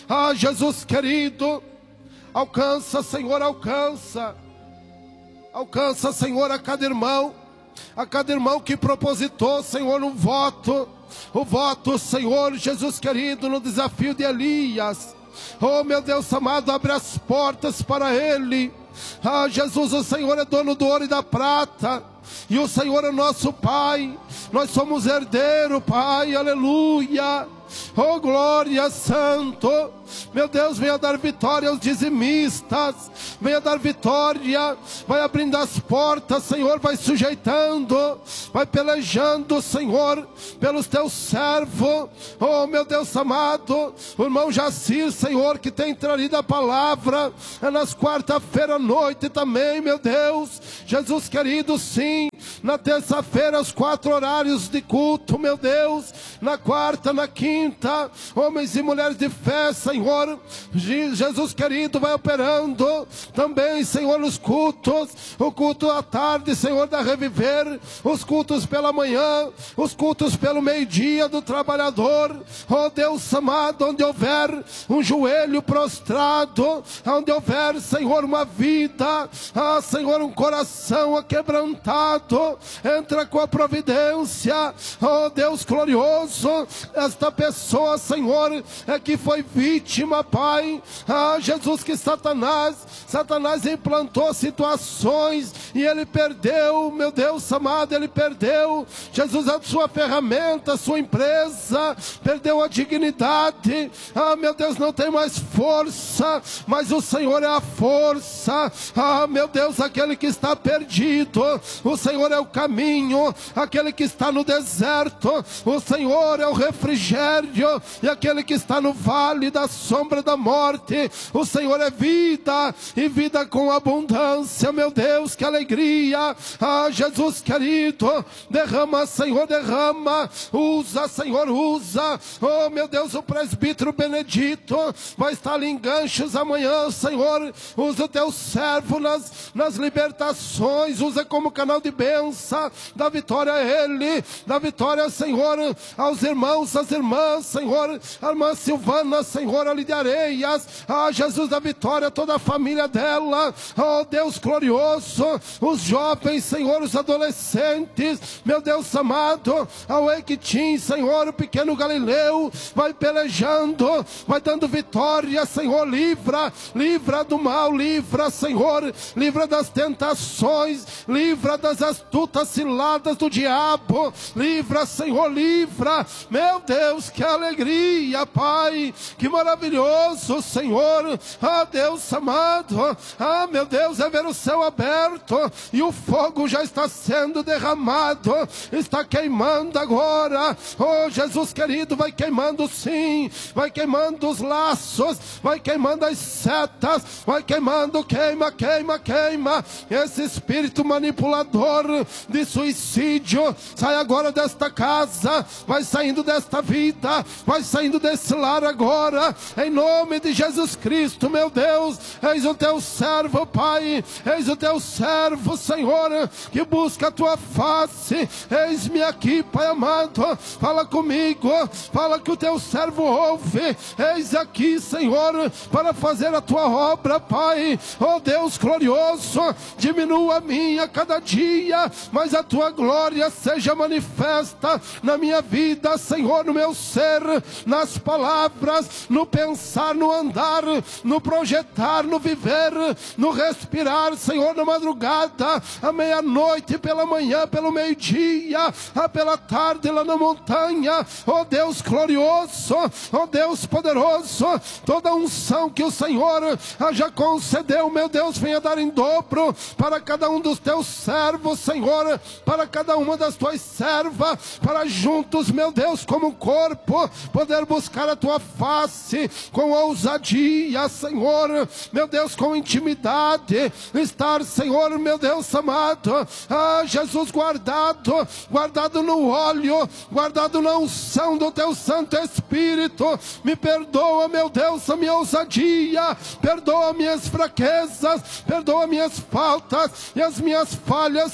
Ah, Jesus querido, alcança, Senhor, alcança. Alcança, Senhor, a cada irmão que propositou, Senhor, um voto. O voto, Senhor, Jesus querido, no desafio de Elias. Oh, meu Deus amado, abre as portas para ele. Ah, Jesus, o Senhor é dono do ouro e da prata, e o Senhor é nosso Pai. Nós somos herdeiro, Pai, aleluia. Oh, glória, santo. Meu Deus, venha dar vitória aos dizimistas. Venha dar vitória. Vai abrindo as portas, Senhor. Vai sujeitando. Vai pelejando, Senhor, pelos teus servos. Oh, meu Deus amado, o irmão Jacir, Senhor, que tem trazido a palavra. É nas quarta-feira à noite também, meu Deus. Jesus querido, sim. Na terça-feira, os 4 horários de culto, meu Deus. Na quarta, na quinta, homens e mulheres de fé, Senhor. Jesus querido, vai operando também, Senhor, nos cultos. O culto à tarde, Senhor, da Reviver. Os cultos pela manhã. Os cultos pelo meio-dia do trabalhador. Oh, Deus amado, onde houver um joelho prostrado, onde houver, Senhor, uma vida, ah, Senhor, um coração aquebrantado, entra com a providência. Oh, Deus glorioso, esta pessoa, Senhor, é que foi vítima, Pai. Ah, Jesus, que Satanás implantou situações e ele perdeu, meu Deus amado, ele perdeu, Jesus, a sua ferramenta, a sua empresa, perdeu a dignidade. Ah, meu Deus, não tem mais força, mas o Senhor é a força. Ah, meu Deus, aquele que está perdido, o Senhor é o caminho. Aquele que está no deserto, o Senhor é o refrigério. E aquele que está no vale da sombra da morte, o Senhor é vida, e vida com abundância. Meu Deus, que alegria. Ah, Jesus querido, derrama, Senhor, derrama. Usa, Senhor, usa. Oh, meu Deus, o presbítero Benedito vai estar ali em Ganchos amanhã, Senhor. Usa o teu servo nas libertações. Usa como canal de bênção. Dá vitória a ele. Dá vitória, Senhor, aos irmãos, às irmãs, Senhor. A irmã Silvana, Senhor, ali de Areias. Ah, Jesus, dá vitória a toda a família dela. Oh, Deus glorioso. Os jovens, Senhor, os adolescentes. Meu Deus amado. Ao Equitim, Senhor, o pequeno Galileu. Vai pelejando. Vai dando vitória, Senhor. Livra do mal. Livra, Senhor. Livra das tentações. Livra das astutas ciladas do diabo. Livra, Senhor, livra. Meu Deus, que alegria, Pai. Que maravilhoso, Senhor. Ah, Deus amado. Ah, meu Deus, é ver o céu aberto e o fogo já está sendo derramado. Está queimando agora. Oh, Jesus querido, vai queimando sim. Vai queimando os laços. Vai queimando as setas. Vai queimando, queima. Esse espírito manipulador de suicídio, sai agora desta casa, vai saindo desta vida, vai saindo desse lar agora, em nome de Jesus Cristo. Meu Deus, eis o teu servo, Pai, eis o teu servo, Senhor, que busca a tua face. Eis-me aqui, Pai amado, fala comigo, fala que o teu servo ouve. Eis aqui, Senhor, para fazer a tua obra, Pai. Oh, Deus glorioso, diminua a minha cada dia, mas a tua glória seja manifesta na minha vida, Senhor, no meu ser, nas palavras, no pensar, no andar, no projetar, no viver, no respirar, Senhor, na madrugada, à meia-noite, pela manhã, pelo meio-dia, pela tarde lá na montanha. Oh, Deus glorioso, oh, Deus poderoso, toda a unção que o Senhor já concedeu, meu Deus, venha dar em dobro para cada um dos teus servos, Senhor, para cada uma das tuas servas, para juntos, meu Deus, como um corpo, poder buscar a tua face com ousadia, Senhor, meu Deus, com intimidade, estar, Senhor, meu Deus amado, ah, Jesus, guardado no óleo, guardado na unção do teu Santo Espírito. Me perdoa, meu Deus, a minha ousadia, perdoa minhas fraquezas, perdoa minhas faltas e as minhas falhas, Senhor.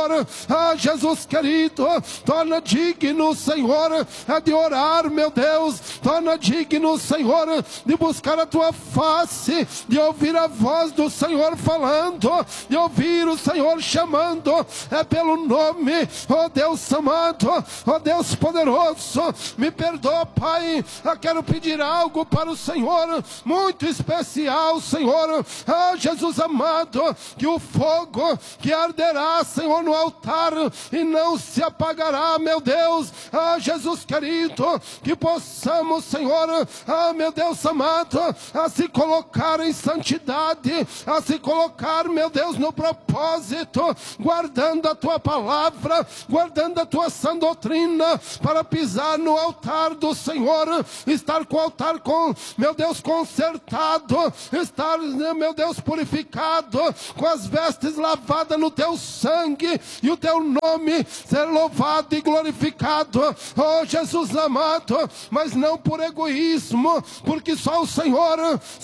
Senhor, Jesus querido, torna digno, Senhor, de orar, meu Deus, torna digno, Senhor, de buscar a tua face, de ouvir a voz do Senhor falando, de ouvir o Senhor chamando, pelo nome, Deus amado, Deus poderoso, me perdoa, Pai, quero pedir algo para o Senhor, muito especial, Senhor, Jesus amado, que o fogo que arderá, Senhor, no altar, e não se apagará, meu Deus, Jesus querido, que possamos, Senhor, meu Deus amado, a se colocar em santidade, a se colocar, meu Deus, no propósito, guardando a tua palavra, guardando a tua sã doutrina, para pisar no altar do Senhor, estar com o altar, meu Deus, consertado, estar, meu Deus, purificado, com as vestes lavadas no teu sangue, e o teu nome ser louvado e glorificado, Jesus amado, mas não por egoísmo, porque só o Senhor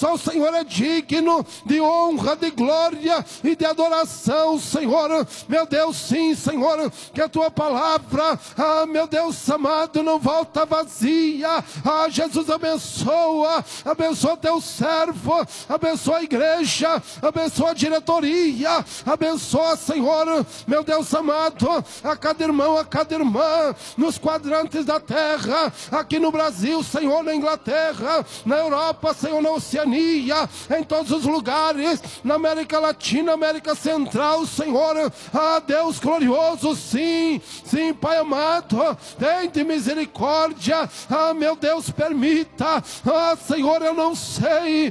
é digno de honra, de glória e de adoração, Senhor, meu Deus, sim, Senhor, que a tua palavra, meu Deus amado, não volta vazia, Jesus, abençoa teu servo, abençoa a igreja, abençoa a diretoria, abençoa, Senhor, meu Deus amado, a cada irmão, a cada irmã, nos quadrantes da terra, aqui no Brasil, Senhor, na Inglaterra, na Europa, Senhor, na Oceania, em todos os lugares, na América Latina, América Central, Senhor, Deus glorioso, sim, Pai amado, tem de misericórdia, meu Deus, permita, Senhor, eu não sei,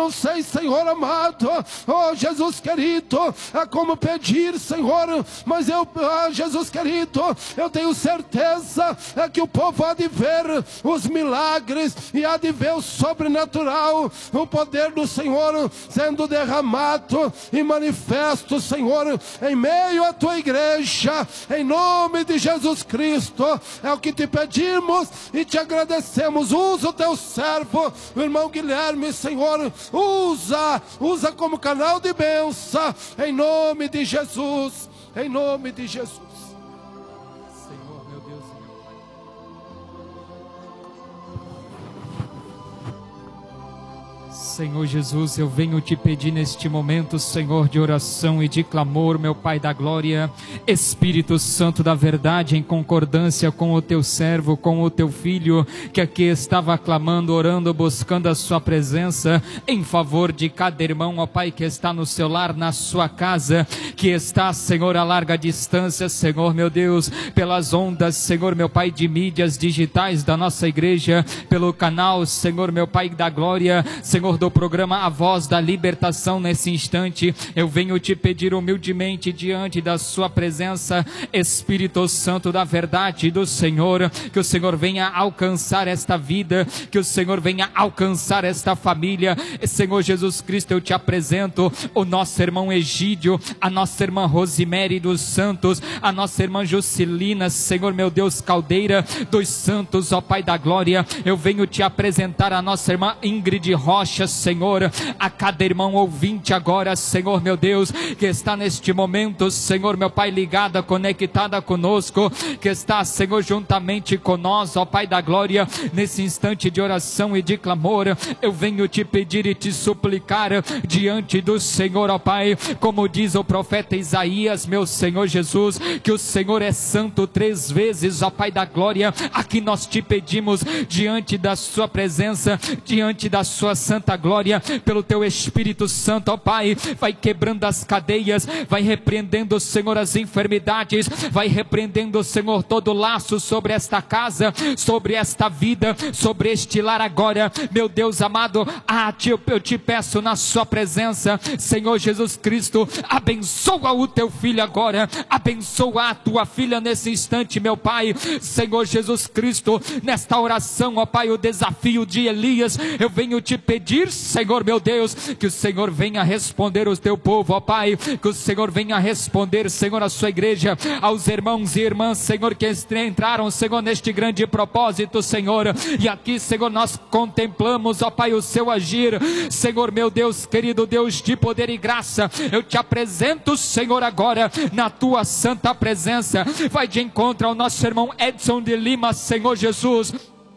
Senhor amado, Jesus querido, como pedir, Senhor, mas Jesus querido, eu tenho certeza que o povo há de ver os milagres, e há de ver o sobrenatural, o poder do Senhor sendo derramado e manifesto, Senhor, em meio à tua igreja, em nome de Jesus Cristo, é o que te pedimos e te agradecemos. Usa o teu servo, o irmão Guilherme, Senhor, usa como canal de bênção, em nome de Jesus, em nome de Jesus. Senhor, meu Deus, Senhor Jesus, eu venho te pedir neste momento, Senhor, de oração e de clamor, meu Pai da glória, Espírito Santo da verdade, em concordância com o teu servo, com o teu filho, que aqui estava clamando, orando, buscando a sua presença, em favor de cada irmão, ó Pai, que está no seu lar, na sua casa, que está, Senhor, a larga distância, Senhor, meu Deus, pelas ondas, Senhor, meu Pai, de mídias digitais da nossa igreja, pelo canal, Senhor, meu Pai da glória, Senhor, do programa A Voz da Libertação. Nesse instante eu venho te pedir humildemente diante da sua presença, Espírito Santo da verdade do Senhor, que o Senhor venha alcançar esta vida, que o Senhor venha alcançar esta família. Senhor Jesus Cristo, eu te apresento o nosso irmão Egídio, a nossa irmã Rosimere dos Santos, a nossa irmã Juscelina, Senhor meu Deus, Caldeira dos Santos, ó Pai da glória. Eu venho te apresentar a nossa irmã Ingrid Rocha, Senhor, a cada irmão ouvinte agora, Senhor meu Deus, que está neste momento, Senhor meu Pai, ligada, conectada conosco, que está, Senhor, juntamente com nós, ó Pai da glória, nesse instante de oração e de clamor. Eu venho te pedir e te suplicar diante do Senhor, ó Pai, como diz o profeta Isaías, meu Senhor Jesus, que o Senhor é santo 3 vezes, ó Pai da glória. Aqui nós te pedimos diante da sua presença, diante da sua santa glória, pelo teu Espírito Santo, ó Pai, vai quebrando as cadeias, vai repreendendo, Senhor, as enfermidades, vai repreendendo, Senhor, todo laço sobre esta casa, sobre esta vida, sobre este lar agora, meu Deus amado. Eu te peço na sua presença, Senhor Jesus Cristo, abençoa o teu filho agora, abençoa a tua filha nesse instante, meu Pai, Senhor Jesus Cristo, nesta oração, ó Pai, o desafio de Elias, eu venho te pedir pedir, Senhor meu Deus, que o Senhor venha responder o teu povo, ó Pai, que o Senhor venha responder, Senhor, a sua igreja, aos irmãos e irmãs, Senhor, que entraram, Senhor, neste grande propósito, Senhor, e aqui, Senhor, nós contemplamos, ó Pai, o seu agir, Senhor meu Deus, querido Deus de poder e graça, eu te apresento, Senhor, agora, na tua santa presença. Vai de encontro ao nosso irmão Edson de Lima, Senhor Jesus.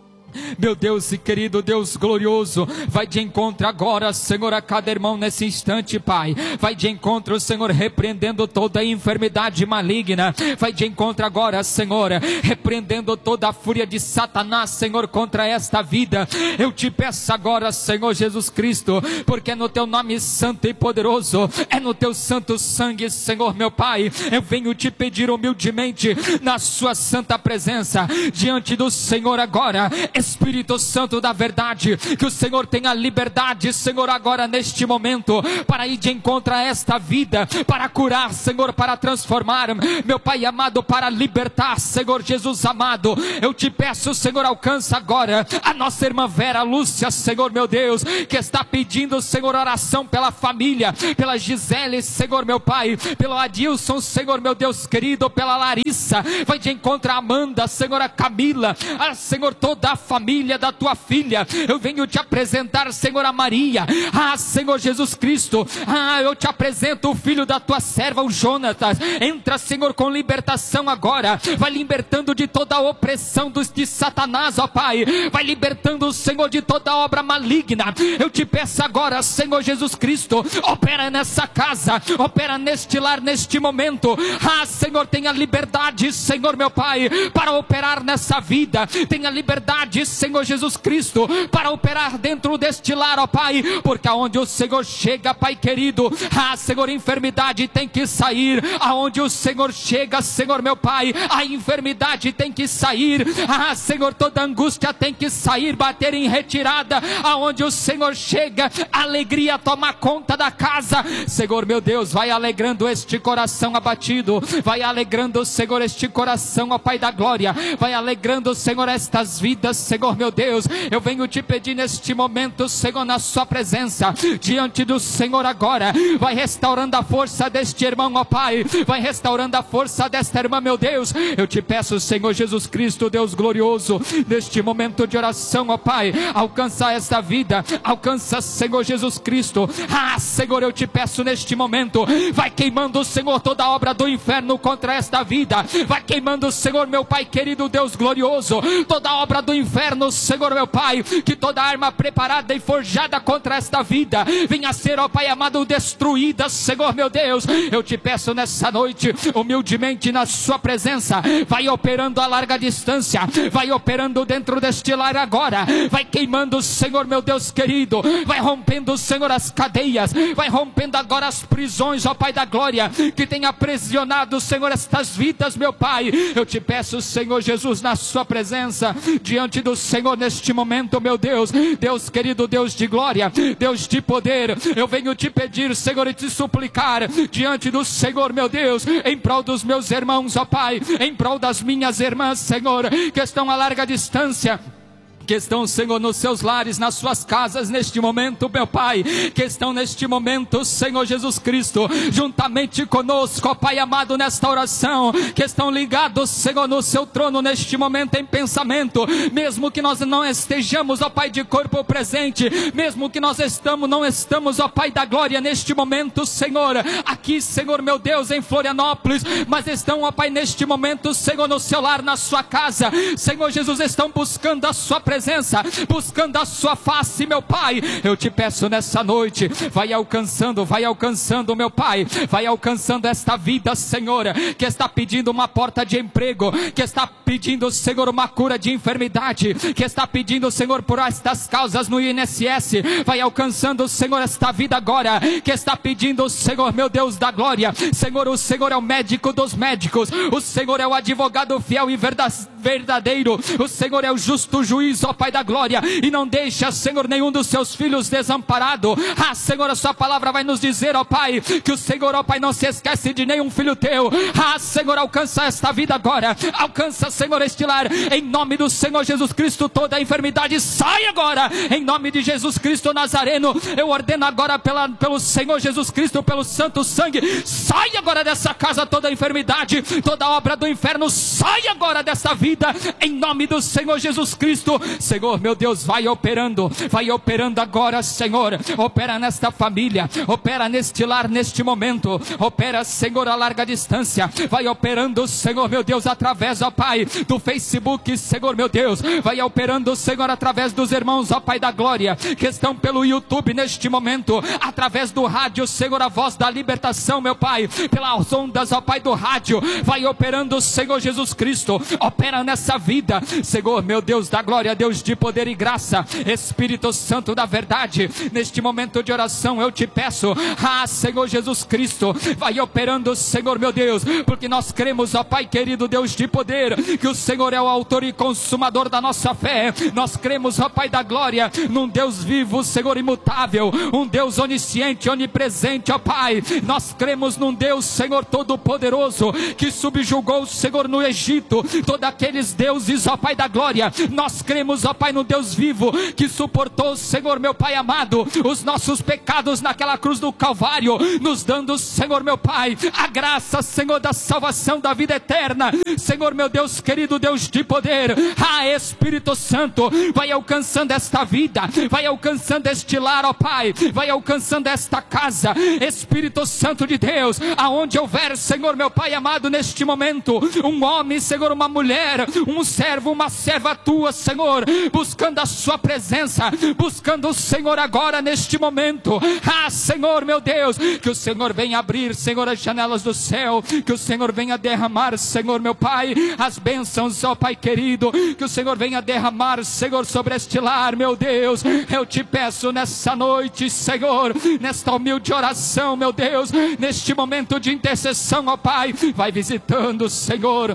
Meu Deus e querido Deus glorioso, vai de encontro agora, Senhor, a cada irmão nesse instante, Pai. Vai de encontro, Senhor, repreendendo toda a enfermidade maligna. Vai de encontro agora, Senhor, repreendendo toda a fúria de Satanás, Senhor, contra esta vida. Eu te peço agora, Senhor Jesus Cristo, porque é no teu nome santo e poderoso, é no teu santo sangue, Senhor meu Pai, eu venho te pedir humildemente na sua santa presença, diante do Senhor agora, Espírito Santo da verdade, que o Senhor tenha liberdade, Senhor, agora neste momento, para ir de encontro a esta vida, para curar, Senhor, para transformar, meu Pai amado, para libertar, Senhor Jesus amado. Eu te peço, Senhor, alcança agora a nossa irmã Vera Lúcia, Senhor meu Deus, que está pedindo, Senhor, oração pela família, pela Gisele, Senhor meu Pai, pelo Adilson, Senhor meu Deus querido, pela Larissa. Vai de encontro a Amanda, Senhor, a Camila, Senhor, toda a família da tua filha. Eu venho te apresentar, Senhor, a Maria, Senhor Jesus Cristo, eu te apresento o filho da tua serva, o Jonatas. Entra, Senhor, com libertação agora, vai libertando de toda a opressão de Satanás, ó Pai, vai libertando, Senhor, de toda obra maligna. Eu te peço agora, Senhor Jesus Cristo, opera nessa casa, opera neste lar, neste momento, Senhor, tenha liberdade, Senhor meu Pai, para operar nessa vida, tenha liberdade, Senhor Jesus Cristo, para operar dentro deste lar, ó Pai, porque aonde o Senhor chega, Pai querido, Senhor, enfermidade tem que sair. Aonde o Senhor chega, Senhor meu Pai, a enfermidade tem que sair, Senhor, toda angústia tem que sair, bater em retirada. Aonde o Senhor chega, a alegria toma conta da casa. Senhor meu Deus, vai alegrando este coração abatido, vai alegrando, Senhor, este coração, ó Pai da glória, vai alegrando, Senhor, estas vidas, Senhor meu Deus. Eu venho te pedir neste momento, Senhor, na sua presença, diante do Senhor agora, vai restaurando a força deste irmão, ó Pai, vai restaurando a força desta irmã, meu Deus. Eu te peço, Senhor Jesus Cristo, Deus glorioso, neste momento de oração, ó Pai, alcança esta vida, alcança, Senhor Jesus Cristo, Senhor, eu te peço neste momento, vai queimando, Senhor, toda a obra do inferno contra esta vida, vai queimando, Senhor meu Pai querido, Deus glorioso, toda a obra do inferno, Senhor meu Pai, que toda arma preparada e forjada contra esta vida venha a ser, ó Pai amado, destruída, Senhor meu Deus. Eu te peço nessa noite, humildemente na sua presença, vai operando a larga distância, vai operando dentro deste lar agora, vai queimando, Senhor meu Deus querido, vai rompendo, Senhor, as cadeias, vai rompendo agora as prisões, ó Pai da glória, que tem aprisionado, Senhor, estas vidas, meu Pai. Eu te peço, Senhor Jesus, na sua presença, diante do Senhor neste momento, meu Deus, Deus querido, Deus de glória, Deus de poder, eu venho te pedir, Senhor, e te suplicar diante do Senhor, meu Deus, em prol dos meus irmãos, ó Pai, em prol das minhas irmãs, Senhor, que estão a larga distância, que estão, Senhor, nos seus lares, nas suas casas neste momento, meu Pai, que estão neste momento, Senhor Jesus Cristo, juntamente conosco, ó Pai amado, nesta oração, que estão ligados, Senhor, no seu trono neste momento em pensamento, mesmo que nós não estejamos, ó Pai, de corpo presente, mesmo que nós não estamos, ó Pai da glória, neste momento, Senhor, aqui, Senhor meu Deus, em Florianópolis, mas estão, ó Pai, neste momento, Senhor, no seu lar, na sua casa, Senhor Jesus, estão buscando a sua presença, buscando a sua face, meu Pai. Eu te peço nessa noite, vai alcançando, meu Pai, vai alcançando esta vida, Senhor, que está pedindo uma porta de emprego, que está pedindo, Senhor, uma cura de enfermidade, que está pedindo, Senhor, por estas causas no INSS, vai alcançando, Senhor, esta vida agora, que está pedindo, Senhor, meu Deus da glória, Senhor, o Senhor é o médico dos médicos, o Senhor é o advogado fiel e verdadeiro, o Senhor é o justo juiz, ó Pai da glória, e não deixa, Senhor, nenhum dos seus filhos desamparado. Senhor, a sua palavra vai nos dizer, ó Pai, que o Senhor, ó Pai, não se esquece de nenhum filho teu. Senhor, alcança esta vida agora, alcança, Senhor, estilar, em nome do Senhor Jesus Cristo, toda a enfermidade sai agora, em nome de Jesus Cristo Nazareno. Eu ordeno agora pelo Senhor Jesus Cristo, pelo santo sangue, sai agora dessa casa toda a enfermidade, toda obra do inferno, sai agora dessa vida, em nome do Senhor Jesus Cristo. Senhor, meu Deus, vai operando agora, Senhor, opera nesta família, opera neste lar, neste momento, opera, Senhor, a larga distância, vai operando, Senhor, meu Deus, através, ó Pai, do Facebook, Senhor, meu Deus, vai operando, Senhor, através dos irmãos, ó Pai da glória, que estão pelo YouTube neste momento, através do rádio, Senhor, a voz da libertação, meu Pai, pelas ondas, ó Pai, do rádio, vai operando, Senhor Jesus Cristo, opera nessa vida, Senhor, meu Deus da glória, Deus de poder e graça, Espírito Santo da verdade, neste momento de oração eu te peço, Senhor Jesus Cristo, vai operando, Senhor, meu Deus, porque nós cremos, ó Pai querido, Deus de poder, que o Senhor é o autor e consumador da nossa fé. Nós cremos, ó Pai da glória, num Deus vivo, Senhor, imutável, um Deus onisciente, onipresente, ó Pai. Nós cremos num Deus, Senhor, todo poderoso, que subjugou, Senhor, no Egito, todos aqueles deuses, ó Pai da glória. Nós cremos, ó Pai, no Deus vivo, que suportou, Senhor, meu Pai amado, os nossos pecados naquela cruz do Calvário, nos dando, Senhor, meu Pai, a graça, Senhor, da salvação, da vida eterna. Senhor, meu Deus querido, Deus de poder, Espírito Santo, vai alcançando esta vida, vai alcançando este lar, ó Pai, vai alcançando esta casa, Espírito Santo de Deus, aonde houver, Senhor, meu Pai amado, neste momento, um homem, Senhor, uma mulher, um servo, uma serva tua, Senhor, buscando a sua presença, buscando o Senhor agora neste momento, Senhor, meu Deus, que o Senhor venha abrir, Senhor, as janelas do céu, que o Senhor venha derramar, Senhor, meu Pai, as bênçãos, ó Pai querido, que o Senhor venha derramar, Senhor, sobre este lar, meu Deus. Eu te peço nessa noite, Senhor, nesta humilde oração, meu Deus, neste momento de intercessão, ó Pai, vai visitando, Senhor,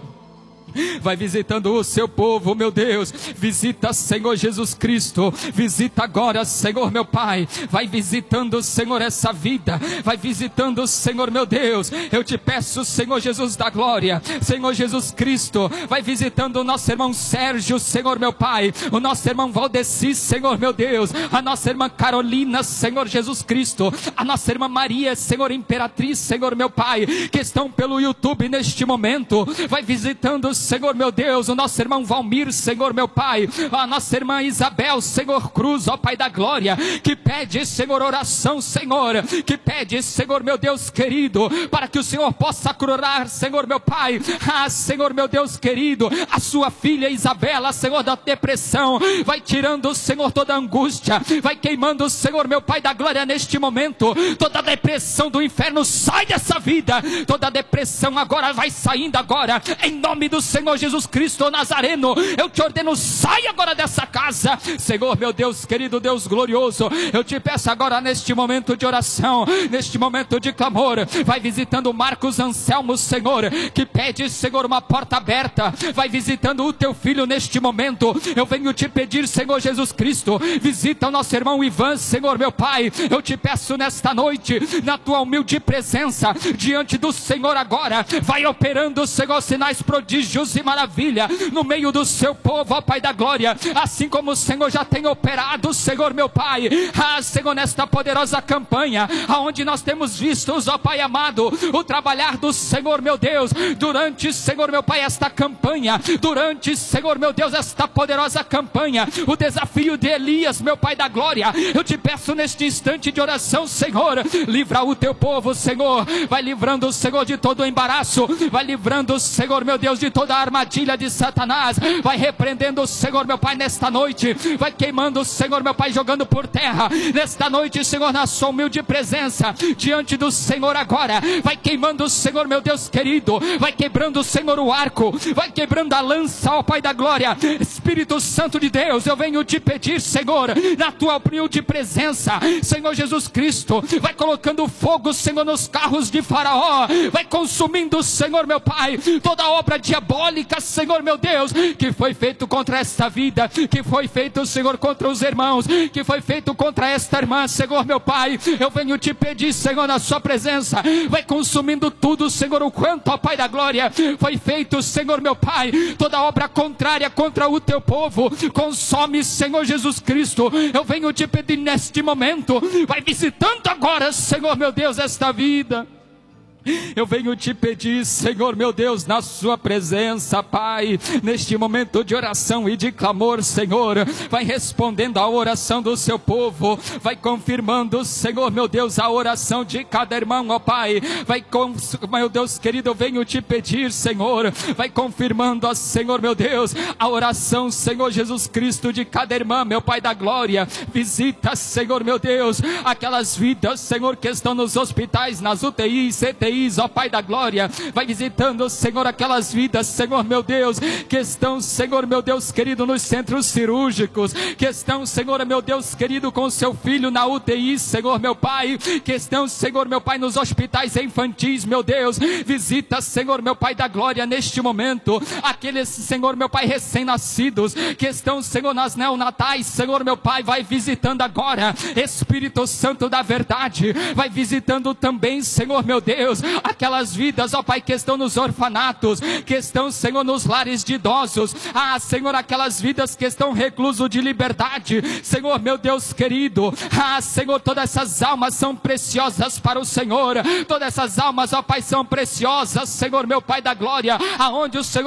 vai visitando o seu povo, meu Deus, visita, Senhor Jesus Cristo, visita agora, Senhor, meu Pai, vai visitando, Senhor, essa vida, vai visitando, Senhor, meu Deus, eu te peço, Senhor Jesus da glória, Senhor Jesus Cristo, vai visitando o nosso irmão Sérgio, Senhor, meu Pai, o nosso irmão Valdeci, Senhor, meu Deus, a nossa irmã Carolina, Senhor Jesus Cristo, a nossa irmã Maria, Senhor, Imperatriz, Senhor, meu Pai, que estão pelo YouTube neste momento, vai visitando, Senhor, meu Deus, o nosso irmão Valmir, Senhor, meu Pai, a nossa irmã Isabel, Senhor Cruz, ó Pai da glória, que pede, Senhor, oração, Senhor, que pede, Senhor, meu Deus querido, para que o Senhor possa curar, Senhor, meu Pai, Senhor, meu Deus querido, a sua filha Isabela, Senhor, da depressão, vai tirando, Senhor, toda a angústia, vai queimando, Senhor, meu Pai da glória, neste momento, toda a depressão do inferno sai dessa vida, toda a depressão agora vai saindo agora, em nome do Senhor Jesus Cristo Nazareno, eu te ordeno, sai agora dessa casa, Senhor, meu Deus querido, Deus glorioso, eu te peço agora neste momento de oração, neste momento de clamor, vai visitando Marcos Anselmo, Senhor, que pede, Senhor, uma porta aberta, vai visitando o teu filho neste momento, eu venho te pedir, Senhor Jesus Cristo, visita o nosso irmão Ivan, Senhor, meu Pai, eu te peço nesta noite, na tua humilde presença, diante do Senhor agora, vai operando, Senhor, sinais, prodígios e maravilha no meio do seu povo, ó Pai da glória, assim como o Senhor já tem operado, Senhor, meu Pai, Senhor, nesta poderosa campanha, aonde nós temos visto, ó Pai amado, o trabalhar do Senhor, meu Deus, durante, Senhor, meu Pai, esta campanha, durante, Senhor, meu Deus, esta poderosa campanha, o desafio de Elias, meu Pai da glória, eu te peço neste instante de oração, Senhor, livra o teu povo, Senhor, vai livrando, Senhor, de todo o embaraço, vai livrando, Senhor, meu Deus, de toda a armadilha de Satanás, vai repreendendo, Senhor, meu Pai, nesta noite, vai queimando, Senhor, meu Pai, jogando por terra, nesta noite, Senhor, na sua humilde presença, diante do Senhor agora, vai queimando, Senhor, meu Deus querido, vai quebrando, Senhor, o arco, vai quebrando a lança, ó Pai da glória, Espírito Santo de Deus, eu venho te pedir, Senhor, na tua humilde presença, Senhor Jesus Cristo, vai colocando fogo, Senhor, nos carros de Faraó, vai consumindo, Senhor, meu Pai, toda obra diabólica, diabólica, Senhor meu Deus, que foi feito contra esta vida, que foi feito, Senhor, contra os irmãos, que foi feito contra esta irmã, Senhor meu Pai, eu venho te pedir, Senhor, na sua presença, vai consumindo tudo, Senhor, o quanto, ó Pai da glória, foi feito, Senhor meu Pai, toda obra contrária contra o teu povo, consome, Senhor Jesus Cristo, eu venho te pedir neste momento, vai visitando agora, Senhor meu Deus, esta vida. Eu venho te pedir, Senhor meu Deus, na sua presença, Pai, neste momento de oração e de clamor, Senhor, vai respondendo a oração do seu povo, vai confirmando, Senhor meu Deus, a oração de cada irmão, ó Pai, meu Deus querido, eu venho te pedir, Senhor, vai confirmando, ó Senhor meu Deus, a oração, Senhor Jesus Cristo, de cada irmã, meu Pai da glória, visita, Senhor meu Deus, aquelas vidas, Senhor, que estão nos hospitais, nas UTIs, CTIs, ó Pai da glória, vai visitando, Senhor, aquelas vidas, Senhor meu Deus, que estão, Senhor meu Deus querido, nos centros cirúrgicos, que estão, Senhor meu Deus querido, com seu filho na UTI, Senhor meu Pai, que estão, Senhor meu Pai, nos hospitais infantis, meu Deus, visita, Senhor meu Pai da glória, neste momento, aqueles, Senhor meu Pai, recém-nascidos, que estão, Senhor, nas neonatais, Senhor meu Pai, vai visitando agora, Espírito Santo da verdade, vai visitando também, Senhor meu Deus, aquelas vidas, ó Pai, que estão nos orfanatos, que estão, Senhor, nos lares de idosos, Senhor, aquelas vidas que estão reclusos de liberdade, Senhor, meu Deus querido, Senhor, todas essas almas são preciosas para o Senhor, todas essas almas, ó Pai, são preciosas, Senhor, meu Pai da glória, aonde o Senhor